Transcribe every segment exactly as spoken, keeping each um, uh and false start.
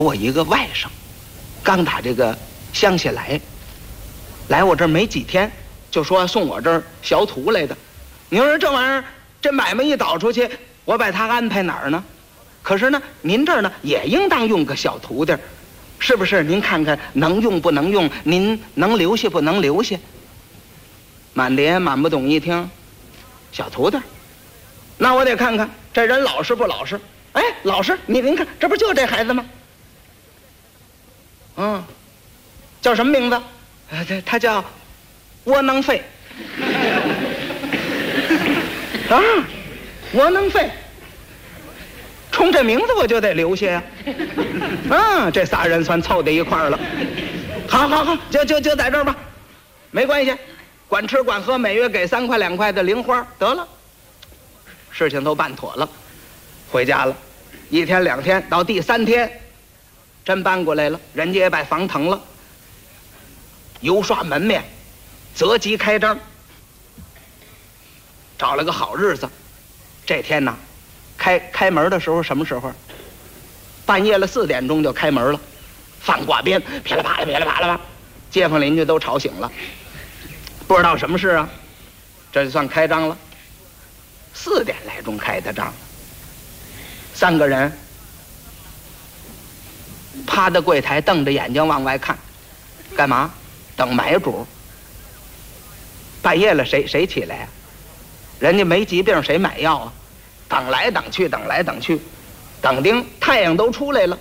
我一个外甥，刚打这个乡下来，来我这儿没几天，就说送我这儿学徒来的。你说这玩意儿，这买卖一倒出去，我把他安排哪儿呢？可是呢，您这儿呢也应当用个小徒弟，是不是？您看看能用不能用？您能留下不能留下？满爹满不懂一听，小徒弟，那我得看看这人老实不老实。哎，老实，你您看，这不就这孩子吗？嗯，叫什么名字？呃，他他叫窝囊废。啊，窝囊废。冲这名字我就得留下呀。啊，这仨人算凑在一块儿了。好好好，就就就在这儿吧，没关系，管吃管喝，每月给三块两块的零花，得了。事情都办妥了，回家了。一天两天，到第三天，真搬过来了，人家也把房腾了，油刷门面，择吉开张，找了个好日子。这天呢，开开门的时候什么时候？半夜了四点钟就开门了，放挂鞭，噼里啪啦噼里啪啦吧，街坊邻居都吵醒了，不知道什么事啊，这就算开张了。四点来钟开的张，三个人趴在柜台，瞪着眼睛往外看，干嘛？等买主。半夜了，谁谁起来呀、啊？人家没疾病，谁买药啊？等来等去，等来等去，等丁太阳都出来了。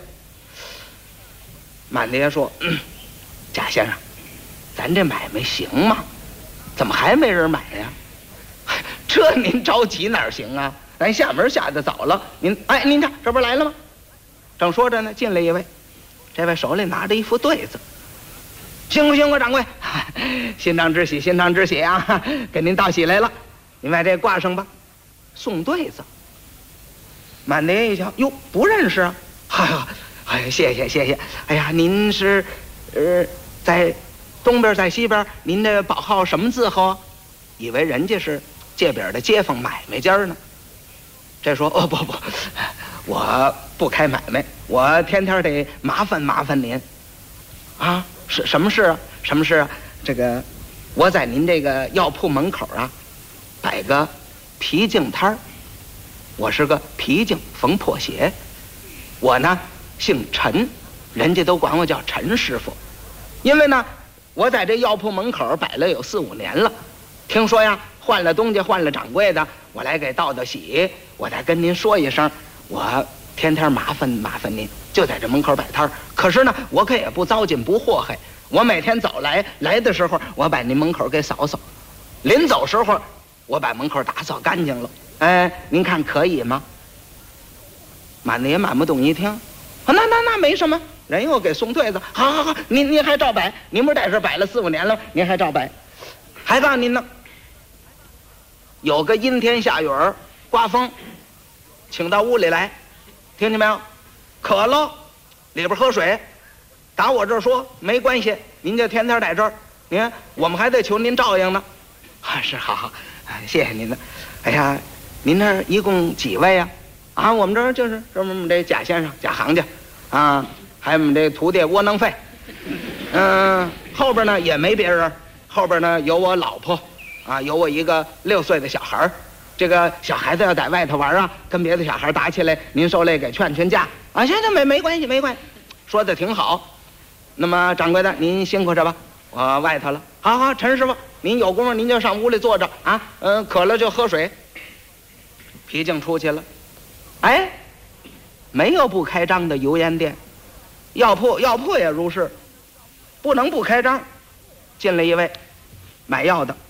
满爹说：“嗯，贾先生，咱这买卖行吗？怎么还没人买呀？这您着急哪儿行啊？咱下门下的早了，您哎，您看这不是来了吗？”正说着呢，进来一位，这位手里拿着一副对子。辛苦辛苦，掌柜，心肠之喜，心肠之喜啊！给您道喜来了，您把这挂上吧。送对子。满爹一瞧，哟，不认识啊！哎呀，哎呀，谢谢谢谢。哎呀，您是，呃，在东边在西边，您的宝号什么字号啊？以为人家是界边的街坊买卖家呢。这说哦不不，我不开买卖，我天天得麻烦麻烦您。啊，是什么事啊？什么事啊？这个，我在您这个药铺门口啊，摆个皮镜摊儿。我是个皮镜缝破鞋，我呢姓陈，人家都管我叫陈师傅。因为呢，我在这药铺门口摆了有四五年了，听说呀换了东家换了掌柜的，我来给道道喜，我再跟您说一声，我天天麻烦麻烦您，就在这门口摆摊儿。可是呢，我可也不糟践不祸害，我每天早来来的时候，我把您门口给扫扫，临走时候我把门口打扫干净了。哎，您看可以吗？满的也满不懂一听，啊，那那那没什么，人又给送对子，好好好，您您还照摆，您不是在这摆了四五年了，您还照摆，还告诉您呢，有个阴天下雨儿，刮风，请到屋里来，听见没有？渴了，里边喝水，打我这儿说没关系，您就天天在这儿，您看我们还得求您照应呢。啊，是好好，谢谢您的。哎呀。您那儿一共几位呀、啊？啊，我们这儿就是这我们这贾先生、贾行家，啊，还有我们这徒弟窝囊废，嗯、呃，后边呢也没别人，后边呢有我老婆，啊，有我一个六岁的小孩儿，这个小孩子要在外头玩啊，跟别的小孩打起来，您受累给劝劝架啊，行行没没关系没关系，说的挺好。那么掌柜的您辛苦着吧，我外头了。好好，陈师傅，您有功夫您就上屋里坐着啊，嗯、呃，渴了就喝水。皮镜出去了，哎，没有不开张的油盐店，药铺药铺也如是，不能不开张。进来一位买药的，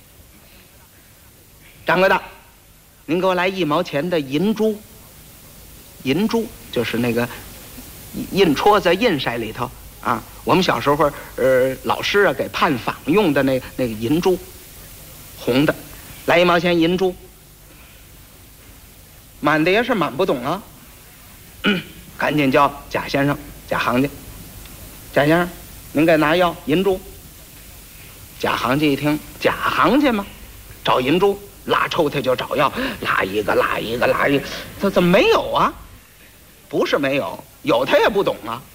掌柜的，您给我来一毛钱的银珠。银珠就是那个印戳在印筛里头啊，我们小时候呃老师啊给判坊用的那那个银珠，红的，来一毛钱银珠。满的也是满不懂啊，嗯，赶紧叫贾先生、贾行家。贾先生，您给拿药银珠。贾行家一听，贾行家嘛，找银珠，拉抽屉就找药，拉一个拉一个拉一个，这怎么没有啊？不是没有， 有他也不懂啊。